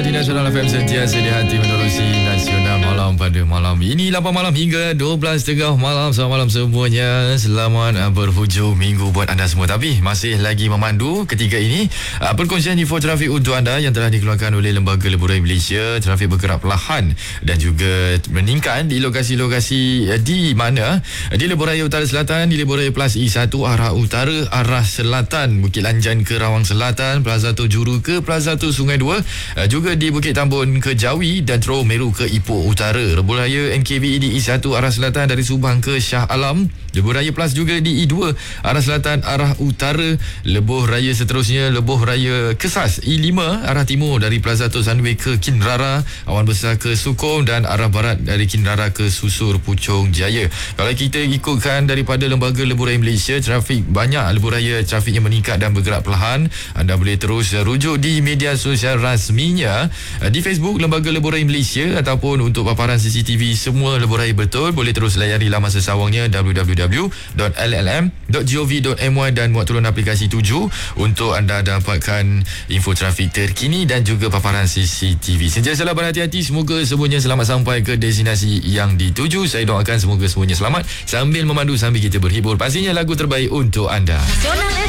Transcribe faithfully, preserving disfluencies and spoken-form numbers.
di Nasional F M sentiasa di hati menerusi Nasional Malam pada malam ini lapan malam hingga dua belas tiga puluh malam. Selamat malam semuanya. Selamat uh, berhujung minggu buat anda semua. Tapi masih lagi memandu ketika ini uh, perkongsian info trafik untuk anda yang telah dikeluarkan oleh Lembaga Leburai Malaysia. Trafik bergerak perlahan dan juga meningkat di lokasi-lokasi uh, di mana uh, di Leburai Utara Selatan, di Leburai Plus I satu arah utara, arah selatan Bukit Lanjan ke Rawang Selatan, Plaza Juru ke Plaza Sungai Dua, uh, juga di Bukit Tambun ke Jawi dan Terowong Meru ke Ipoh Utara. Lebuhraya N K V E di I satu arah selatan dari Subang ke Shah Alam. Lebuhraya Plus juga di I dua arah selatan arah utara. Lebuhraya seterusnya Lebuhraya Kesas I lima arah timur dari Plaza Tun Sunway ke Kinrara, Awan Besar ke Sukong dan arah barat dari Kinrara ke Susur Puchong Jaya. Kalau kita ikutkan daripada Lembaga Leburai Malaysia, trafik banyak lebuhraya trafik yang meningkat dan bergerak perlahan. Anda boleh terus rujuk di media sosial rasminya di Facebook Lembaga Leburai Malaysia ataupun untuk paparan C C T V semua lebuhraya betul boleh terus layari laman sesawangnya w w w dot l l m dot gov dot m y dan muat turun aplikasi tujuh untuk anda dapatkan info trafik terkini dan juga paparan C C T V. Sentiasalah berhati-hati, semoga semuanya selamat sampai ke destinasi yang dituju. Saya doakan semoga semuanya selamat sambil memandu sambil kita berhibur. Pastinya lagu terbaik untuk anda.